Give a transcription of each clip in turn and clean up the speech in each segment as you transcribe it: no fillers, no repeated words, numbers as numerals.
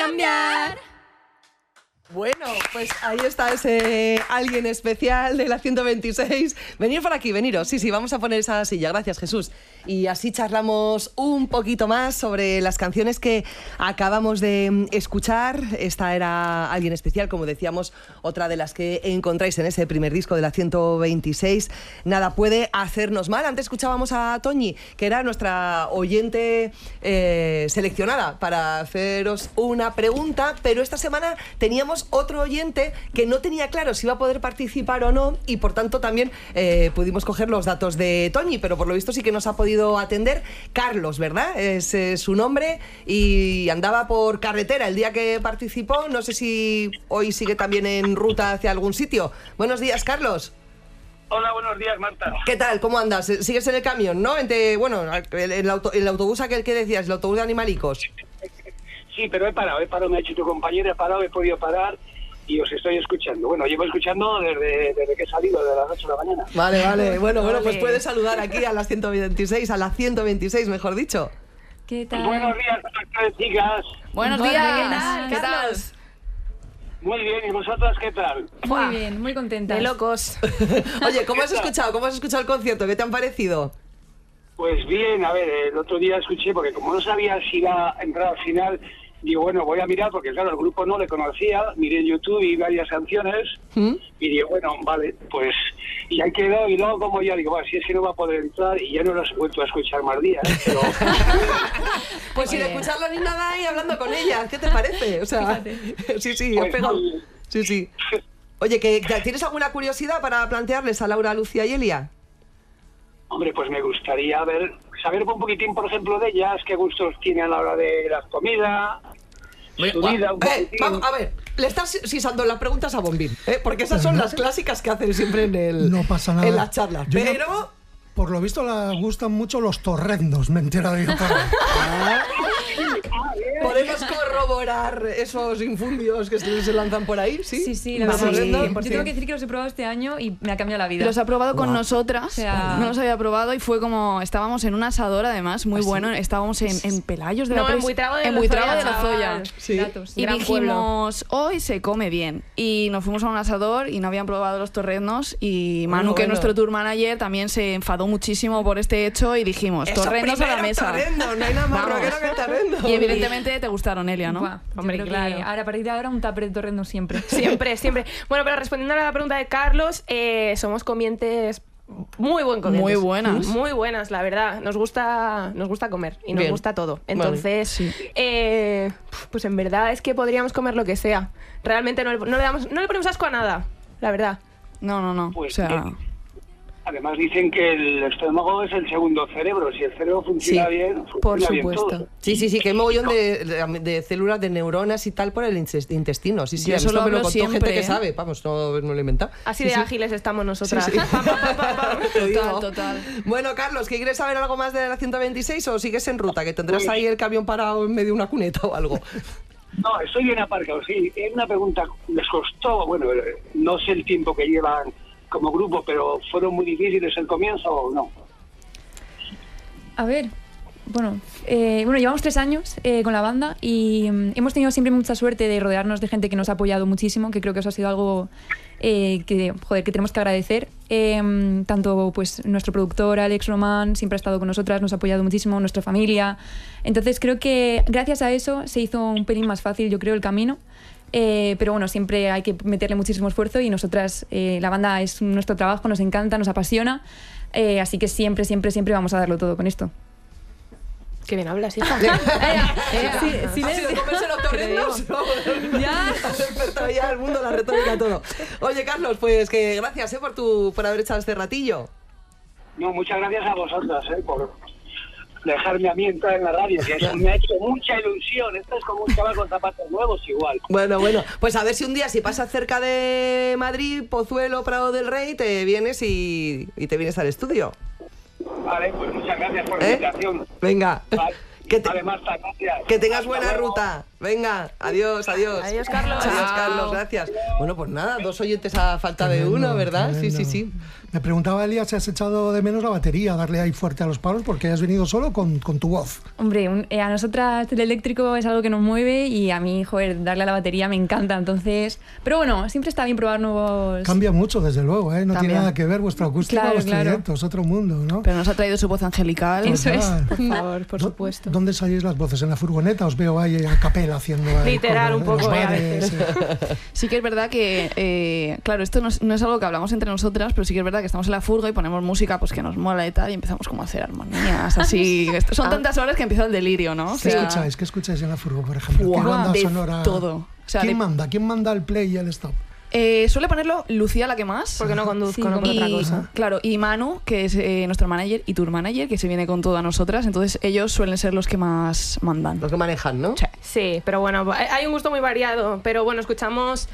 cambiar. Bueno, pues ahí está ese alguien especial de la 126. Venid por aquí, veniros. Sí, vamos a poner esa silla. Gracias, Jesús. Y así charlamos un poquito más sobre las canciones que acabamos de escuchar. Esta era alguien especial, como decíamos, otra de las que encontráis en ese primer disco de la 126. Nada puede hacernos mal. Antes escuchábamos a Toñi, que era nuestra oyente seleccionada para haceros una pregunta, pero esta semana teníamos otro oyente que no tenía claro si iba a poder participar o no, y por tanto también pudimos coger los datos de Toñi, pero por lo visto sí que nos ha podido atender. Carlos, ¿verdad? Es su nombre, y andaba por carretera el día que participó. No sé si hoy sigue también en ruta hacia algún sitio. Buenos días, Carlos. Hola, buenos días, Marta. ¿Qué tal? ¿Cómo andas? ¿Sigues en el camión, no? Bueno, el autobús aquel que decías, el autobús de Animalicos. Sí, pero he parado, me ha dicho tu compañero, he podido parar y os estoy escuchando. Bueno, llevo escuchando desde que he salido, de las 8 de la mañana. Vale. Bueno, pues puedes saludar aquí a las 126, a las 126, mejor dicho. ¿Qué tal? Buenos días, chicas. Buenos días. ¿Qué tal? Muy bien, ¿y vosotras qué tal? Muy bien, muy contenta. De locos. Oye, ¿cómo has escuchado el concierto? ¿Qué te han parecido? Pues bien, a ver, el otro día escuché, porque como no sabía si iba a entrar al final, digo, bueno, voy a mirar, porque claro, el grupo no le conocía, miré en YouTube y varias canciones, y digo, bueno, vale, pues, y ahí quedó, y luego como ya digo, bueno, si es que no va a poder entrar, y ya no los he vuelto a escuchar más días, pero... Pues sin escucharlo ni nada y hablando con ella, ¿qué te parece? O sea, sí, pues, he pegado... Sí. Oye, ¿tienes alguna curiosidad para plantearles a Laura, Lucía y Elia? Hombre, pues me gustaría saber un poquitín, por ejemplo, de ellas, qué gustos tiene a la hora de la comida, su vida, un poquitín. Vamos, a ver, le estás sisando las preguntas a Bombín, porque esas son las clásicas que hacen siempre no pasa nada. En las charlas. Pero... Por lo visto le gustan mucho los torrendos, me entero de yo. ¿Podemos corroborar esos infundios que se lanzan por ahí? Sí, la verdad. Yo tengo que decir que los he probado este año y me ha cambiado la vida. Los ha probado con nosotras, O sea, no los había probado y fue como, estábamos en un asador además, muy bueno, estábamos en Pelayos de la Presa. En Buitrago de la Zoya. Sí. Datos. Y Gran dijimos, hoy se come bien. Y nos fuimos a un asador y no habían probado los torrendos y Manu, que es nuestro tour manager, también se enfadó muchísimo por este hecho y dijimos, torrendos a la mesa. Torrendos, no hay nada más rockero que torrendos. Y evidentemente te gustaron, Elia, ¿no? Buah, Hombre, yo creo claro. que ahora, a partir de ahora, un tupper de torrendo siempre. Siempre. Bueno, pero respondiendo a la pregunta de Carlos, somos comientes muy buen comientes. Muy buenas. Muy buenas, la verdad. Nos gusta comer y nos Bien. gusta todo. Entonces, pues en verdad es que podríamos comer lo que sea. Realmente no le ponemos asco a nada, la verdad. No. Pues, o sea... Además dicen que el estómago es el segundo cerebro. Si el cerebro funciona bien, funciona por bien supuesto. todo. Sí, que hay mogollón de células, de neuronas y tal por el intestino. Sí, Yo a mí eso esto lo me lo hablo contó siempre, gente que ¿eh? sabe. Vamos, no me lo he inventado. Así de ágiles estamos nosotras. Sí. Te digo. Total. Bueno, Carlos, ¿que quieres saber algo más de la 126 o sigues en ruta? Que tendrás ahí el camión parado en medio de una cuneta o algo. No, estoy bien aparcado, sí. Es una pregunta, les costó, bueno, no sé el tiempo que llevan como grupo, pero ¿fueron muy difíciles el comienzo o no? A ver, bueno, llevamos 3 años con la banda y hemos tenido siempre mucha suerte de rodearnos de gente que nos ha apoyado muchísimo, que creo que eso ha sido algo que tenemos que agradecer. Tanto pues nuestro productor Alex Román siempre ha estado con nosotras, nos ha apoyado muchísimo, nuestra familia. Entonces creo que gracias a eso se hizo un pelín más fácil, yo creo, el camino. Pero bueno, siempre hay que meterle muchísimo esfuerzo y nosotras, la banda es nuestro trabajo, nos encanta, nos apasiona, así que siempre vamos a darlo todo con esto. Qué bien hablas, hija. Sí, ¿Ha sido comerse los torrendos? Ya. Has despertado ya el mundo, la retórica, todo. Oye, Carlos, pues que gracias por haber echado este ratillo. No, muchas gracias a vosotras por dejarme a mí entrar en la radio, que eso me ha hecho mucha ilusión. Esto es como un chaval con zapatos nuevos igual. Bueno, pues a ver si un día, si pasas cerca de Madrid, Pozuelo, Prado del Rey, te vienes y te vienes al estudio. Vale, pues muchas gracias por la invitación. Venga. Vale. Que Además, gracias. que tengas Hasta buena luego. ruta. Venga, adiós. Adiós, Carlos. Adiós, Chao. Carlos, gracias. Bueno, pues nada, 2 oyentes a falta de Tremendo, uno, ¿verdad? tremendo. Sí. Me preguntaba Elia si has echado de menos la batería, darle ahí fuerte a los palos, porque has venido solo con tu voz. Hombre, a nosotras el eléctrico es algo que nos mueve y a mí, joder, darle a la batería me encanta, entonces... Pero bueno, siempre está bien probar nuevos... Cambia mucho, desde luego, ¿eh? No También. tiene nada que ver vuestra acústica, Claro, vuestro claro. directo, es otro mundo, ¿no? Pero nos ha traído su voz angelical. Eso es. Total. Por favor, por supuesto. ¿Dónde salís las voces? ¿En la furgoneta? Os veo ahí a capela haciendo... ahí Literal, coro, un poco, en los a bares, veces. Sí que es verdad que, claro, esto no es algo que hablamos entre nosotras, pero sí que es verdad que estamos en la furgo y ponemos música pues que nos mola y tal, y empezamos como a hacer armonías, así. Son tantas horas que empieza el delirio, ¿no? O ¿Qué sea, escucháis? ¿Qué escucháis en la furgo, por ejemplo? ¿Qué ¡buah! banda De sonora? todo. O sea, ¿Quién manda? ¿Quién manda el play y el stop? Suele ponerlo Lucía, la que más. Porque no conduzco, Sí, no por otra Y, cosa. claro, y Manu, que es nuestro manager y tour manager, que se viene con todo a nosotras, entonces ellos suelen ser los que más mandan. Los que manejan, ¿no? Sí, pero bueno, hay un gusto muy variado. Pero bueno, escuchamos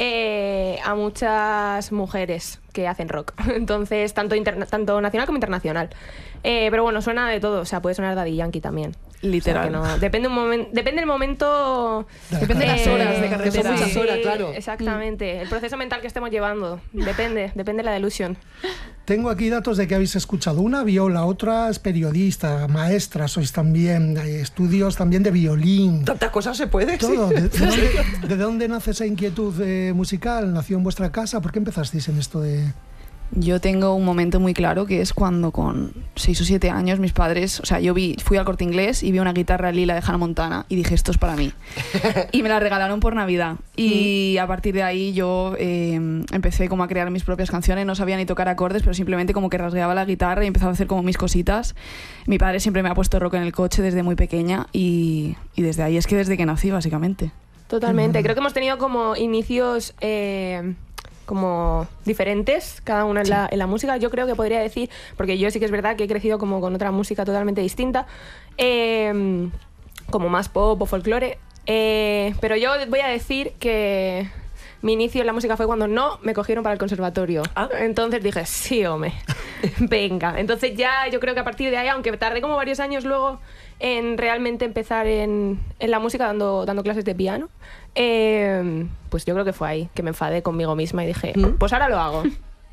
a muchas mujeres que hacen rock. Entonces, tanto nacional como internacional. Pero bueno, suena de todo. O sea, puede sonar Daddy Yankee también. Literal. O sea, que no, depende del momento. Depende de las horas de que carretera. son muchas horas, claro. Exactamente. El proceso mental que estemos llevando. Depende de la delusión. Tengo aquí datos de que habéis escuchado una viola, otra es periodista, maestra, sois también, hay estudios también de violín. ¿Tantas cosas se puede? Todo. Sí. ¿De dónde nace esa inquietud musical? ¿Nació en vuestra casa? ¿Por qué empezasteis en esto de...? Yo tengo un momento muy claro que es cuando con 6 o 7 años mis padres, o sea, fui al Corte Inglés y vi una guitarra lila de Hannah Montana y dije, esto es para mí. Y me la regalaron por Navidad. Y a partir de ahí yo empecé como a crear mis propias canciones, no sabía ni tocar acordes, pero simplemente como que rasgueaba la guitarra y empezaba a hacer como mis cositas. Mi padre siempre me ha puesto rock en el coche desde muy pequeña y desde ahí es que desde que nací, básicamente. Totalmente. Creo que hemos tenido como inicios como diferentes, cada una en la música. Yo creo que podría decir, porque yo sí que es verdad que he crecido como con otra música totalmente distinta, como más pop o folclore. Pero yo voy a decir que mi inicio en la música fue cuando no me cogieron para el conservatorio. Entonces dije, sí, hombre, venga. Entonces ya yo creo que a partir de ahí, aunque tardé como varios años luego en realmente empezar en la música dando clases de piano, pues yo creo que fue ahí que me enfadé conmigo misma y dije, pues ahora lo hago.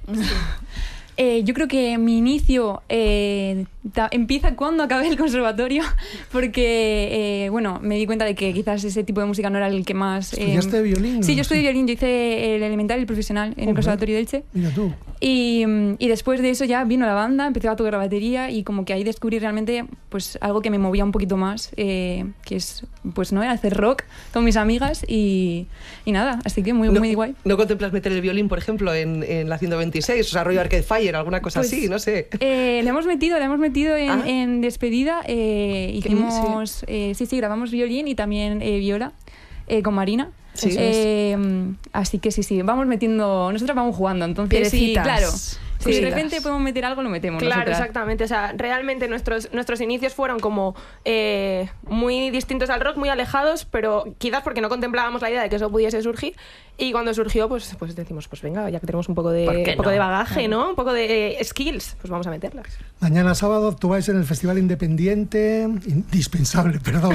Yo creo que mi inicio empieza cuando acabé el conservatorio, porque bueno, me di cuenta de que quizás ese tipo de música no era el que más... ¿Estudiaste violín? Sí, yo estudié violín, yo hice el elemental y el profesional en el Conservatorio de Elche. Mira tú. Y después de eso ya vino la banda, empecé a tocar la batería y como que ahí descubrí realmente pues algo que me movía un poquito más, que es pues no hacer rock con mis amigas y nada, así que muy guay. ¿No contemplas meter el violín, por ejemplo, en la 126? O sea, rollo Arcade Fire, alguna cosa Pues, así, no sé. Le hemos metido en despedida, hicimos, sí, grabamos violín y también viola con Marina. Sí. Así que sí, vamos metiendo, nosotros vamos jugando, entonces sí, Piedecitas. claro. Si de repente podemos meter algo, lo metemos. Claro, nosotras. exactamente. O sea, realmente nuestros inicios fueron como muy distintos al rock, muy alejados, pero quizás porque no contemplábamos la idea de que eso pudiese surgir. Y cuando surgió, pues decimos, pues venga, ya que tenemos un poco de bagaje, ¿no? Un poco de skills, pues vamos a meterlas. Mañana sábado actuáis en el Festival Independiente, indispensable, perdón.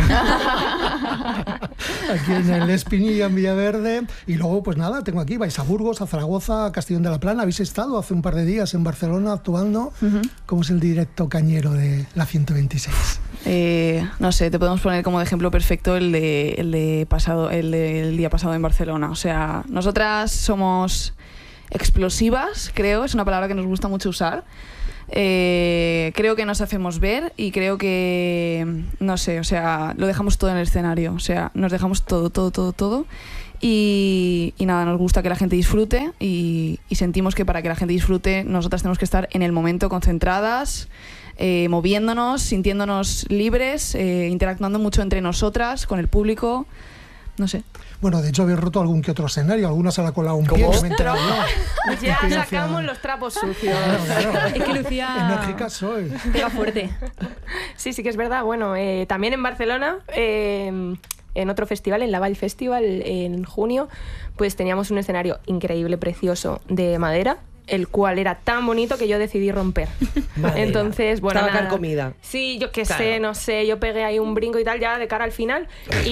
Aquí en el Espinilla, en Villaverde. Y luego, pues nada, tengo aquí, vais a Burgos, a Zaragoza, a Castellón de la Plana. Habéis estado hace un par de días en Barcelona actuando. ¿Cómo es el directo cañero de la 126? No sé, te podemos poner como de ejemplo perfecto el del día pasado en Barcelona. O sea, nosotras somos explosivas, creo, es una palabra que nos gusta mucho usar. Creo que nos hacemos ver y creo que, no sé, o sea, lo dejamos todo en el escenario. O sea, nos dejamos todo. Y nada, nos gusta que la gente disfrute y sentimos que para que la gente disfrute nosotras tenemos que estar en el momento concentradas, moviéndonos, sintiéndonos libres, interactuando mucho entre nosotras, con el público, no sé. Bueno, de hecho habéis roto algún que otro escenario, alguna se le ha colado un pie. Ya sacamos los trapos sucios. Claro. Es que Lucía Enérgica soy. pega fuerte. Sí, que es verdad. Bueno, también en Barcelona, en otro festival, en la Vall Festival, en junio, pues teníamos un escenario increíble, precioso, de madera. el cual era tan bonito que yo decidí romper. Entonces, bueno, estaba nada. carcomida. Sí, yo qué sé, no sé, yo pegué ahí un brinco y tal ya de cara al final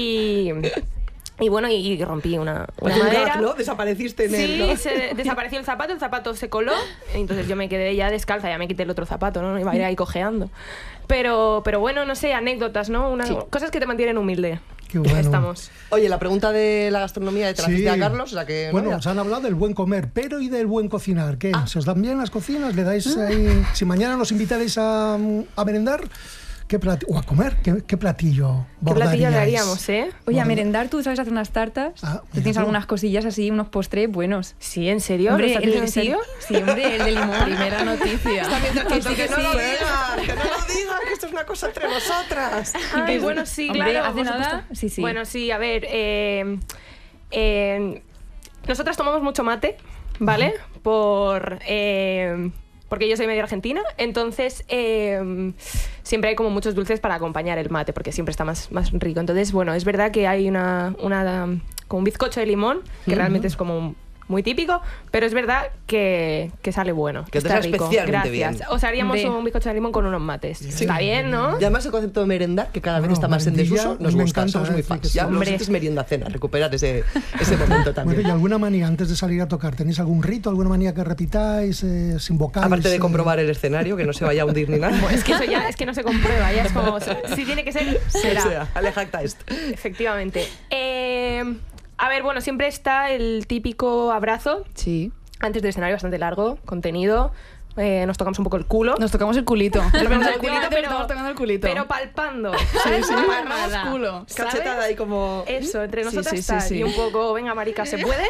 y bueno, y rompí una madera. Gag, ¿no? Desapareciste en Sí, él, ¿no? desapareció el zapato se coló, entonces yo me quedé ya descalza, ya me quité el otro zapato, ¿no? Iba a ir ahí cojeando. Pero bueno, no sé, anécdotas, ¿no? Cosas que te mantienen humilde. Qué bueno. Estamos. Oye, la pregunta de la gastronomía de Sí. a Carlos, o sea que... Bueno, no, os han hablado del buen comer, pero ¿y del buen cocinar? ¿Qué? Ah. ¿Se os dan bien las cocinas? ¿Le dais ahí...? Si mañana nos invitarais a merendar, ¿qué platillo? O a comer, ¿qué platillo ¿Qué platillo le bordaríais? haríamos, eh? Oye, a merendar, ¿tú sabes hacer unas tartas? Ah, ¿Tú tienes mira tú. algunas cosillas así, unos postres buenos? Sí, ¿en serio? Hombre, ¿Lo estás diciendo en serio? Sí, hombre, el de limón. Primera noticia. que no lo digas, que no lo digas, que esto es una cosa entre nosotras. Ay, bueno, sí, Hombre, claro. hace por nada, supuesto. sí. Bueno, sí, a ver, nosotras tomamos mucho mate, ¿vale? Porque yo soy medio argentina, entonces siempre hay como muchos dulces para acompañar el mate, porque siempre está más rico. Entonces, bueno, es verdad que hay como un bizcocho de limón, que realmente es como muy típico, pero es verdad que sale bueno. Que te está sale rico. especialmente Gracias. bien. O sea, haríamos Hombre. un bizcocho de limón con unos mates. Está bien, ¿no? Y además el concepto de merendar, que cada vez Bueno, está más en merendilla, desuso, nos me gusta, encanta, somos muy sí, fans. que sí. Ya los Hombre. sitios merienda-cena, recuperar ese momento Bueno, también. ¿y alguna manía antes de salir a tocar? ¿Tenéis algún rito, alguna manía que repitáis, sin vocales? Aparte de comprobar el escenario, que no se vaya a hundir ni nada. Es que eso ya es que no se comprueba, ya es como si tiene que ser, será. O sea, alejacta esto. Efectivamente. A ver, bueno, siempre está el típico abrazo Sí. antes del escenario, bastante largo, contenido. Nos tocamos un poco el culo. Nos tocamos el culito. Nos tocamos el culito, Efectivamente, pero estamos tocando el culito. Pero palpando. Sí, sí, Palmada, agarramos culo. ¿sabes? Cachetada ahí como... Eso, entre Sí, nosotras sí, está. sí. Y un poco, venga, marica, ¿se puede?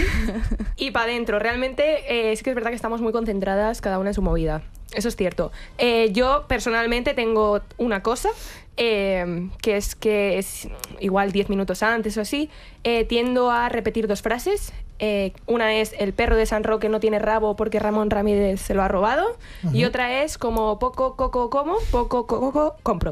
Y para adentro. Realmente sí que es verdad que estamos muy concentradas cada una en su movida. Eso es cierto. Yo personalmente tengo una cosa, que es igual 10 minutos antes o así, tiendo a repetir 2 frases. Una es: el perro de San Roque no tiene rabo porque Ramón Ramírez se lo ha robado. Y otra es como: poco coco como, poco coco compro.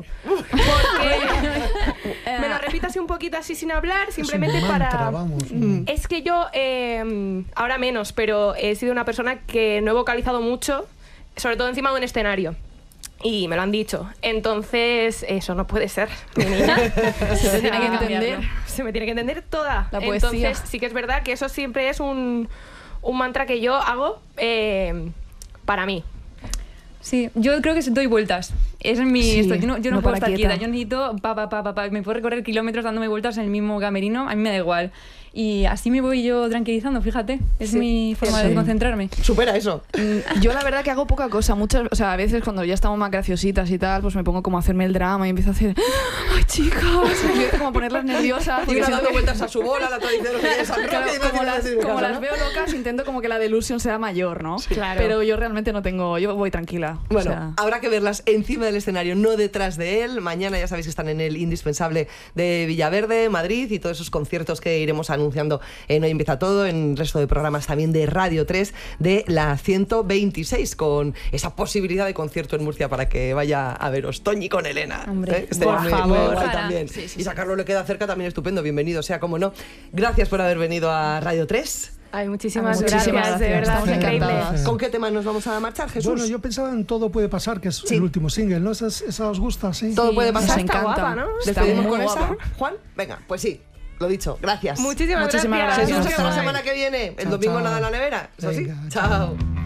Porque me lo repito así un poquito así sin hablar, simplemente Es un mantra, para... vamos. Es que yo, ahora menos, pero he sido una persona que no he vocalizado mucho, sobre todo encima de un escenario. Y me lo han dicho. Entonces, eso no puede ser, mi niña. Se tiene que entender. Se me tiene que entender toda. La poesía. Entonces, sí que es verdad que eso siempre es un mantra que yo hago para mí. Sí, yo creo que doy vueltas. Es mi... Sí, yo no no puedo para estar quieta. quieta. Yo necesito... Me puedo recorrer kilómetros dándome vueltas en el mismo camerino. A mí me da igual. Y así me voy yo tranquilizando, fíjate. Es mi forma de Sí. concentrarme. Supera eso. Yo la verdad que hago poca cosa, o sea, a veces cuando ya estamos más graciositas y tal, pues me pongo como a hacerme el drama y empiezo a hacer, ¡ay, chicas! Y empiezo como a ponerlas nerviosas. Y porque va siento dando que- vueltas a su bola, la tradición de San Roque, Claro, y no como tiene las, que decir como casa, las ¿no? veo locas, intento como que la delusión sea mayor, ¿no? Claro. Pero yo realmente no tengo, yo voy tranquila. Bueno, o sea, habrá que verlas encima del escenario, no detrás de él. Mañana ya sabéis que están en el indispensable de Villaverde, Madrid, y todos esos conciertos que iremos anunciando en Hoy Empieza Todo, en el resto de programas también de Radio 3 de la 126, con esa posibilidad de concierto en Murcia para que vaya a veros Toñi con Elena. Hombre, Que esté por muy favor. guay Ojalá. también. Y sacarlo le queda cerca también estupendo, bienvenido, sea como no. Gracias por haber venido a Radio 3. Ay, muchísimas Muchísimas gracias, de gracias. verdad, Estamos increíble. encantadas. ¿Con qué tema nos vamos a marchar, Jesús? Bueno, yo pensaba en Todo puede pasar, que es Sí. el último single, ¿no? ¿Esa os gusta? Sí. Todo puede nos pasar. encanta. guapa, ¿no? Está ¿Despedimos muy con esa? guapa. Juan, venga, pues sí, lo dicho, gracias. Muchísimas Muchísimas gracias. Jesús, gracias. hasta la semana que viene. El Chao, domingo chao. nada en la nevera. Eso sí. Venga, Chao.